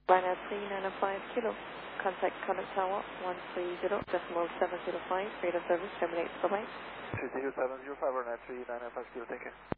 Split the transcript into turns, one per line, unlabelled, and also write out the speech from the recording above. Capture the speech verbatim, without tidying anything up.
Ryanair three nine five kilo. Contact Connaught Tower one three zero decimal seven zero five. Radar service terminates. Bye bye.
three zero seven zero five Ryanair three nine five kilo. Take care.